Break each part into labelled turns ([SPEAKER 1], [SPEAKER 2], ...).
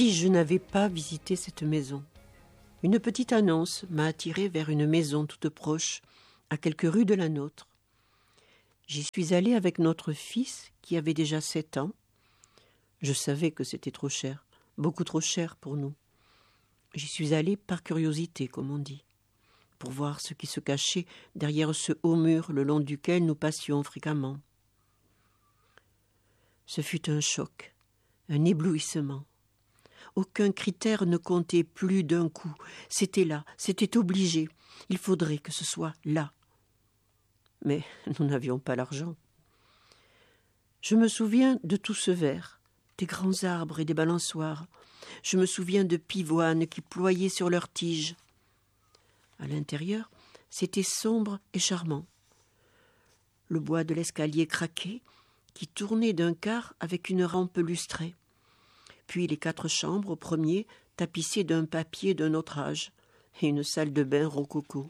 [SPEAKER 1] Si je n'avais pas visité cette maison, une petite annonce m'a attiré vers une maison toute proche, à quelques rues de la nôtre. J'y suis allée avec notre fils, qui avait déjà 7 ans. Je savais que c'était trop cher, beaucoup trop cher pour nous. J'y suis allée par curiosité, comme on dit, pour voir ce qui se cachait derrière ce haut mur le long duquel nous passions fréquemment. Ce fut un choc, un éblouissement. Aucun critère ne comptait plus d'un coup. C'était là, c'était obligé. Il faudrait que ce soit là. Mais nous n'avions pas l'argent. Je me souviens de tout ce verre, des grands arbres et des balançoires. Je me souviens de pivoines qui ployaient sur leurs tiges. À l'intérieur, c'était sombre et charmant. Le bois de l'escalier craquait, qui tournait d'un quart avec une rampe lustrée. Puis les 4 chambres au premier, tapissées d'un papier d'un autre âge, et une salle de bain rococo.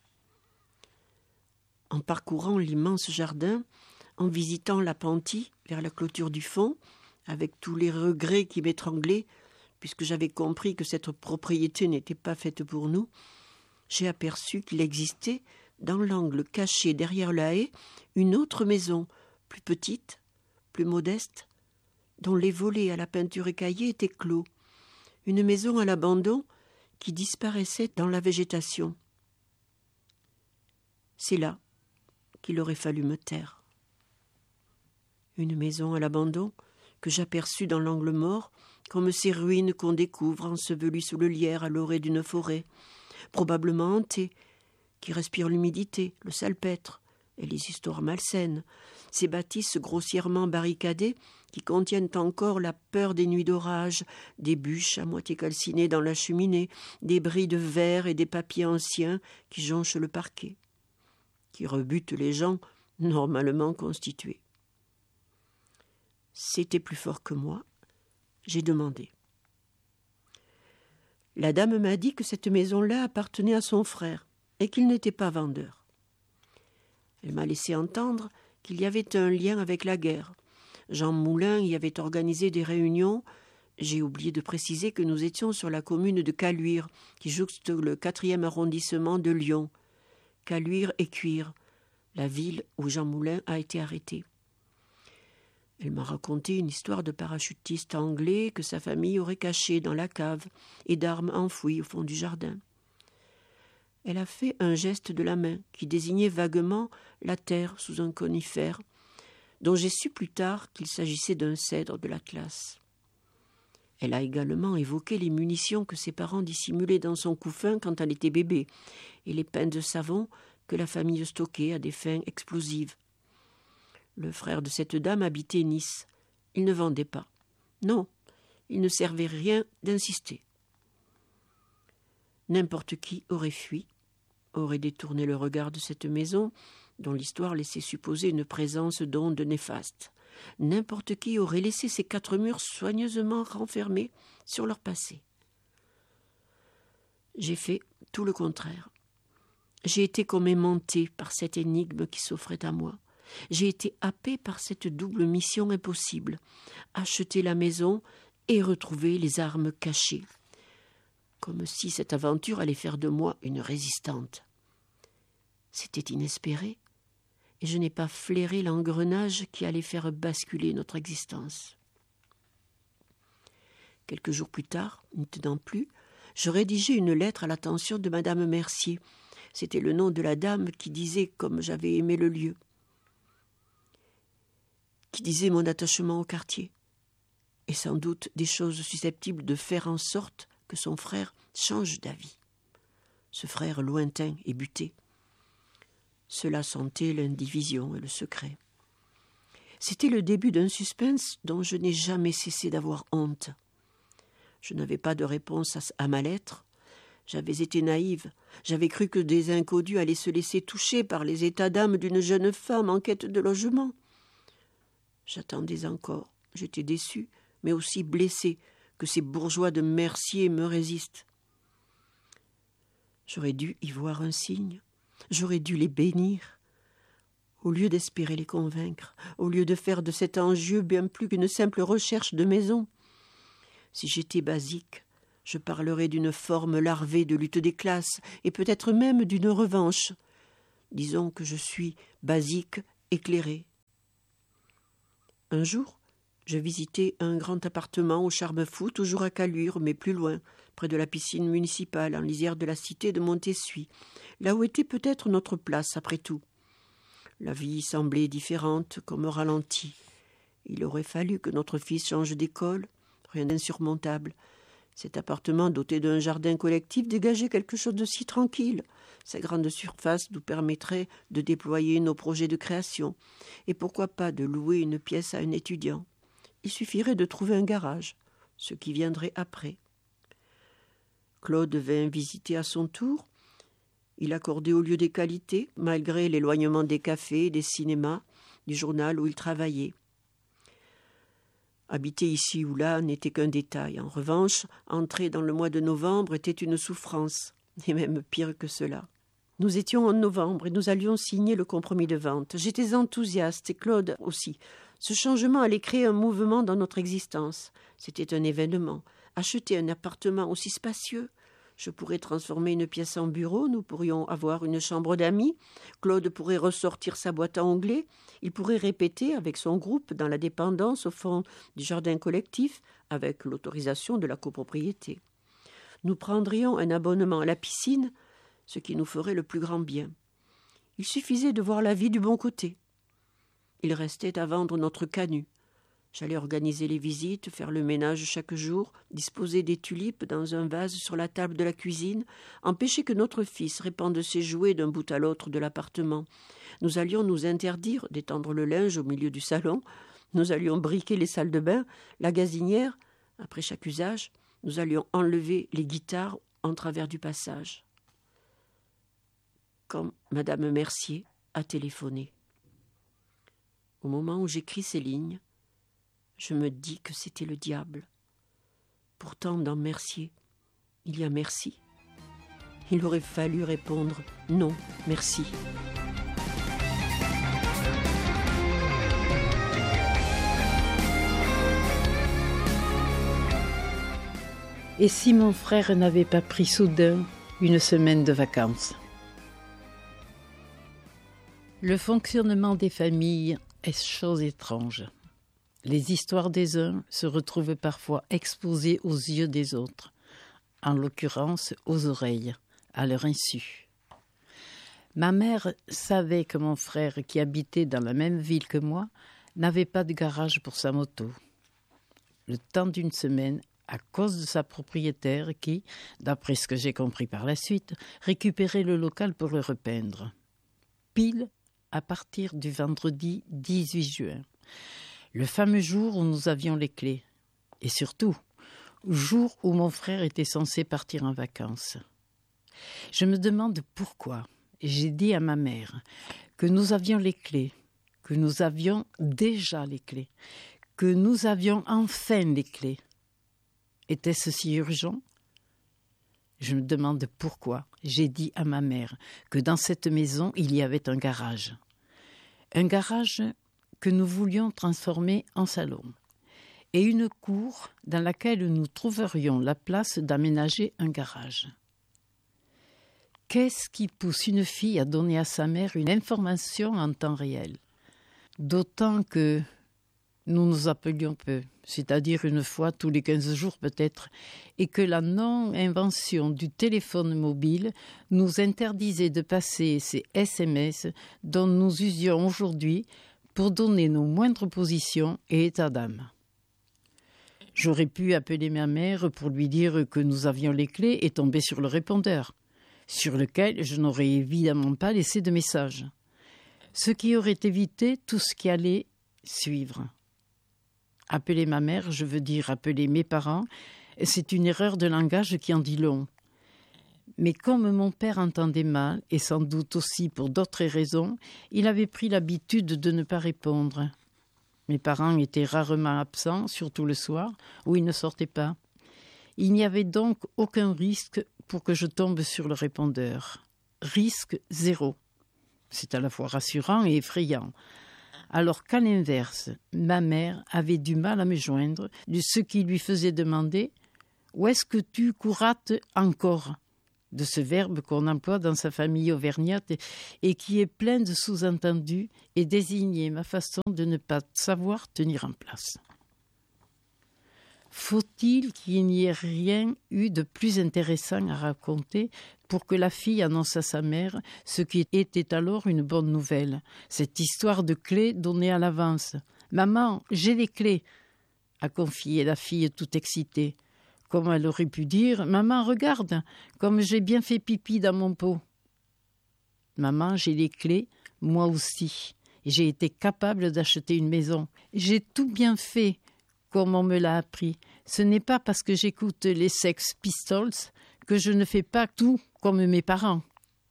[SPEAKER 1] En parcourant l'immense jardin, en visitant l'appentis vers la clôture du fond, avec tous les regrets qui m'étranglaient, puisque j'avais compris que cette propriété n'était pas faite pour nous, j'ai aperçu qu'il existait, dans l'angle caché derrière la haie, une autre maison, plus petite, plus modeste, dont les volets à la peinture écaillée étaient clos, une maison à l'abandon qui disparaissait dans la végétation. C'est là qu'il aurait fallu me taire. Une maison à l'abandon que j'aperçus dans l'angle mort, comme ces ruines qu'on découvre ensevelies sous le lierre à l'orée d'une forêt, probablement hantée, qui respire l'humidité, le salpêtre et les histoires malsaines, ces bâtisses grossièrement barricadées qui contiennent encore la peur des nuits d'orage, des bûches à moitié calcinées dans la cheminée, des bris de verre et des papiers anciens qui jonchent le parquet, qui rebutent les gens normalement constitués. C'était plus fort que moi. J'ai demandé. La dame m'a dit que cette maison-là appartenait à son frère et qu'il n'était pas vendeur. Elle m'a laissé entendre qu'il y avait un lien avec la guerre. Jean Moulin y avait organisé des réunions. J'ai oublié de préciser que nous étions sur la commune de Caluire, qui jouxte le 4e arrondissement de Lyon. Caluire et Cuire, la ville où Jean Moulin a été arrêté. Elle m'a raconté une histoire de parachutiste anglais que sa famille aurait caché dans la cave et d'armes enfouies au fond du jardin. Elle a fait un geste de la main qui désignait vaguement la terre sous un conifère, dont j'ai su plus tard qu'il s'agissait d'un cèdre de l'Atlas. Elle a également évoqué les munitions que ses parents dissimulaient dans son couffin quand elle était bébé, et les pains de savon que la famille stockait à des fins explosives. Le frère de cette dame habitait Nice. Il ne vendait pas. Non, il ne servait rien d'insister. N'importe qui aurait fui, aurait détourné le regard de cette maison, dont l'histoire laissait supposer une présence d'ondes néfastes. N'importe qui aurait laissé ces 4 murs soigneusement renfermés sur leur passé. J'ai fait tout le contraire. J'ai été comme aimantée par cette énigme qui s'offrait à moi. J'ai été happée par cette double mission impossible, acheter la maison et retrouver les armes cachées, comme si cette aventure allait faire de moi une résistante. C'était inespéré, et je n'ai pas flairé l'engrenage qui allait faire basculer notre existence. Quelques jours plus tard, n'y tenant plus, je rédigeai une lettre à l'attention de Madame Mercier. C'était le nom de la dame qui disait comme j'avais aimé le lieu, qui disait mon attachement au quartier, et sans doute des choses susceptibles de faire en sorte que son frère change d'avis. Ce frère lointain et buté. Cela sentait l'indivision et le secret. C'était le début d'un suspense dont je n'ai jamais cessé d'avoir honte. Je n'avais pas de réponse à ma lettre. J'avais été naïve. J'avais cru que des inconnus allaient se laisser toucher par les états d'âme d'une jeune femme en quête de logement. J'attendais encore. J'étais déçue, mais aussi blessée que ces bourgeois de Mercier me résistent. J'aurais dû y voir un signe. J'aurais dû les bénir. Au lieu d'espérer les convaincre, au lieu de faire de cet enjeu bien plus qu'une simple recherche de maison. Si j'étais basique, je parlerais d'une forme larvée de lutte des classes, et peut-être même d'une revanche. Disons que je suis basique, éclairé. Un jour, je visitais un grand appartement au charme fou, toujours à Calure, mais plus loin, près de la piscine municipale, en lisière de la cité de Montessuie, là où était peut-être notre place, après tout. La vie semblait différente, comme ralentie. Il aurait fallu que notre fils change d'école, rien d'insurmontable. Cet appartement doté d'un jardin collectif dégageait quelque chose de si tranquille. Sa grande surface nous permettrait de déployer nos projets de création. Et pourquoi pas de louer une pièce à un étudiant? Il suffirait de trouver un garage, ce qui viendrait après. Claude vint visiter à son tour. Il accordait au lieu des qualités, malgré l'éloignement des cafés, des cinémas, du journal où il travaillait. Habiter ici ou là n'était qu'un détail. En revanche, entrer dans le mois de novembre était une souffrance, et même pire que cela. Nous étions en novembre et nous allions signer le compromis de vente. J'étais enthousiaste et Claude aussi. Ce changement allait créer un mouvement dans notre existence. C'était un événement. Acheter un appartement aussi spacieux. Je pourrais transformer une pièce en bureau, nous pourrions avoir une chambre d'amis, Claude pourrait ressortir sa boîte à onglets, il pourrait répéter avec son groupe dans la dépendance au fond du jardin collectif, avec l'autorisation de la copropriété. Nous prendrions un abonnement à la piscine, ce qui nous ferait le plus grand bien. Il suffisait de voir la vie du bon côté. Il restait à vendre notre canut. J'allais organiser les visites, faire le ménage chaque jour, disposer des tulipes dans un vase sur la table de la cuisine, empêcher que notre fils répande ses jouets d'un bout à l'autre de l'appartement. Nous allions nous interdire d'étendre le linge au milieu du salon. Nous allions briquer les salles de bain, la gazinière. Après chaque usage, nous allions enlever les guitares en travers du passage. Quand Madame Mercier a téléphoné. Au moment où j'écris ces lignes, je me dis que c'était le diable. Pourtant, dans Mercier, il y a merci. Il aurait fallu répondre « Non, merci ».
[SPEAKER 2] Et si mon frère n'avait pas pris soudain une semaine de vacances? Le fonctionnement des familles est chose étrange. Les histoires des uns se retrouvent parfois exposées aux yeux des autres, en l'occurrence aux oreilles, à leur insu. Ma mère savait que mon frère, qui habitait dans la même ville que moi, n'avait pas de garage pour sa moto. Le temps d'une semaine, à cause de sa propriétaire qui, d'après ce que j'ai compris par la suite, récupérait le local pour le repeindre. Pile à partir du vendredi 18 juin. Le fameux jour où nous avions les clés. Et surtout, jour où mon frère était censé partir en vacances. Je me demande pourquoi. J'ai dit à ma mère que nous avions les clés, que nous avions déjà les clés, que nous avions enfin les clés. Était-ce si urgent? Je me demande pourquoi j'ai dit à ma mère que dans cette maison, il y avait un garage. Un garage que nous voulions transformer en salon, et une cour dans laquelle nous trouverions la place d'aménager un garage. Qu'est-ce qui pousse une fille à donner à sa mère une information en temps réel? D'autant que nous nous appelions peu, c'est-à-dire une fois tous les 15 jours peut-être, et que la non-invention du téléphone mobile nous interdisait de passer ces SMS dont nous usions aujourd'hui pour donner nos moindres positions et états d'âme. J'aurais pu appeler ma mère pour lui dire que nous avions les clés et tomber sur le répondeur, sur lequel je n'aurais évidemment pas laissé de message, ce qui aurait évité tout ce qui allait suivre. Appeler ma mère, je veux dire appeler mes parents, c'est une erreur de langage qui en dit long. Mais comme mon père entendait mal, et sans doute aussi pour d'autres raisons, il avait pris l'habitude de ne pas répondre. Mes parents étaient rarement absents, surtout le soir, où ils ne sortaient pas. Il n'y avait donc aucun risque pour que je tombe sur le répondeur. Risque zéro. C'est à la fois rassurant et effrayant. alors qu'à l'inverse, ma mère avait du mal à me joindre, ce qui lui faisait demander « Où est-ce que tu courates encore ?» de ce verbe qu'on emploie dans sa famille auvergnate et qui est plein de sous-entendus et désignait ma façon de ne pas savoir tenir en place. Faut-il qu'il n'y ait rien eu de plus intéressant à raconter pour que la fille annonce à sa mère ce qui était alors une bonne nouvelle, cette histoire de clés donnée à l'avance. « Maman, j'ai les clés !» a confié la fille toute excitée. Comme elle aurait pu dire « Maman, regarde, comme j'ai bien fait pipi dans mon pot. » Maman, j'ai les clés, moi aussi. Et j'ai été capable d'acheter une maison. J'ai tout bien fait, comme on me l'a appris. Ce n'est pas parce que j'écoute les Sex Pistols que je ne fais pas tout comme mes parents.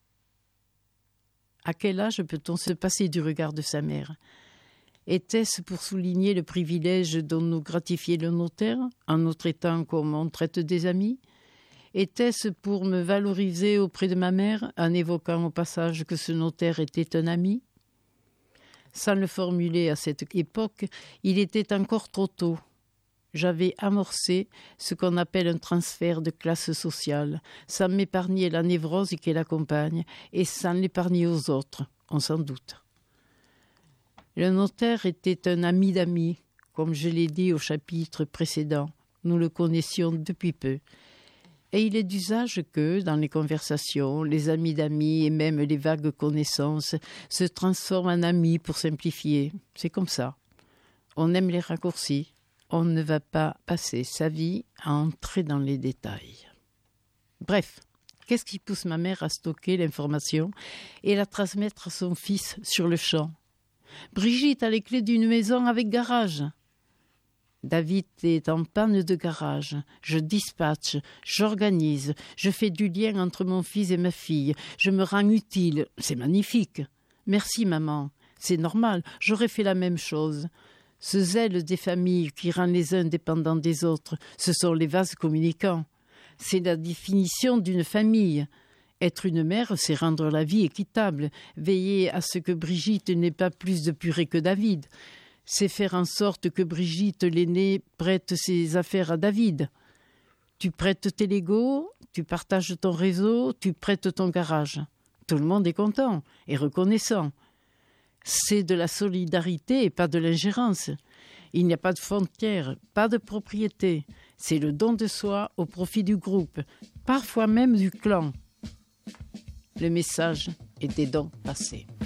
[SPEAKER 2] À quel âge peut-on se passer du regard de sa mère ? Était-ce pour souligner le privilège dont nous gratifiait le notaire, en nous traitant comme on traite des amis ? Était-ce pour me valoriser auprès de ma mère, en évoquant au passage que ce notaire était un ami ? Sans le formuler à cette époque, il était encore trop tôt. J'avais amorcé ce qu'on appelle un transfert de classe sociale, sans m'épargner la névrose qui l'accompagne et sans l'épargner aux autres, on s'en doute. Le notaire était un ami d'amis, comme je l'ai dit au chapitre précédent. Nous le connaissions depuis peu. Et il est d'usage que, dans les conversations, les amis d'amis et même les vagues connaissances se transforment en amis pour simplifier. C'est comme ça. On aime les raccourcis. On ne va pas passer sa vie à entrer dans les détails. Bref, qu'est-ce qui pousse ma mère à stocker l'information et la transmettre à son fils sur le champ ? Brigitte a les clés d'une maison avec garage. David est en panne de garage. Je dispatche, j'organise, je fais du lien entre mon fils et ma fille. Je me rends utile. C'est magnifique. Merci, maman. C'est normal, j'aurais fait la même chose. Ce zèle des familles qui rend les uns dépendants des autres, ce sont les vases communicants. C'est la définition d'une famille. Être une mère, c'est rendre la vie équitable, veiller à ce que Brigitte n'ait pas plus de purée que David. C'est faire en sorte que Brigitte, l'aînée, prête ses affaires à David. Tu prêtes tes Legos, tu partages ton réseau, tu prêtes ton garage. Tout le monde est content et reconnaissant. C'est de la solidarité et pas de l'ingérence. Il n'y a pas de frontières, pas de propriété. C'est le don de soi au profit du groupe, parfois même du clan. Le message était donc passé.